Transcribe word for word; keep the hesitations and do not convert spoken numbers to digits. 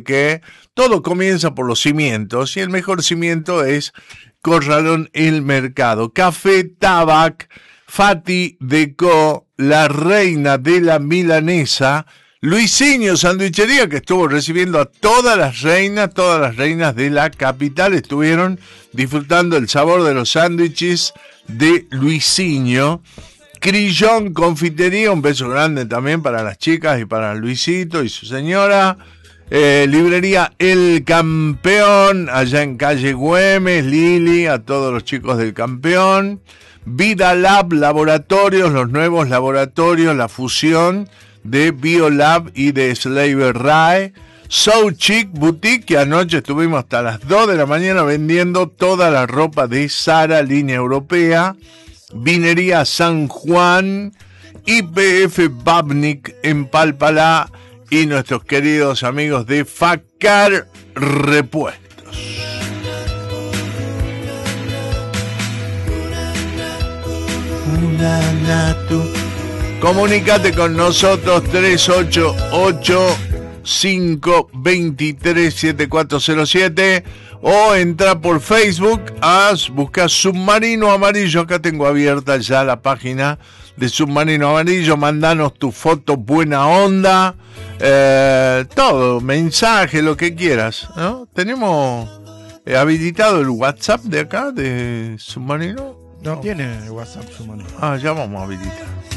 porque todo comienza por los cimientos y el mejor cimiento es Corralón El Mercado. Café Tabac, Fati Deco, la reina de la milanesa, Luisinho Sandwichería, que estuvo recibiendo a todas las reinas, todas las reinas de la capital estuvieron disfrutando el sabor de los sándwiches de Luisinho. Crillón Confitería, un beso grande también para las chicas y para Luisito y su señora. Eh, librería El Campeón, allá en calle Güemes, Lili, a todos los chicos del Campeón. Vida Lab Laboratorios, los nuevos laboratorios, la fusión de Biolab y de Slaver Rae. So Chic Boutique, que anoche estuvimos hasta las dos de la mañana vendiendo toda la ropa de Zara, línea europea. Vinería San Juan, I P F Babnik en Palpalá y nuestros queridos amigos de Facar Repuestos. Comunicate con nosotros tres ocho ocho, cinco dos tres, siete cuatro cero siete o entra por Facebook, haz, busca Submarino Amarillo. Acá tengo abierta ya la página de Submarino Amarillo. Mandanos tu foto buena onda, eh, todo, mensaje, lo que quieras, ¿no? Tenemos eh, habilitado el WhatsApp de acá de Submarino. No, no tiene WhatsApp Submarino. Ah, ya vamos a habilitar.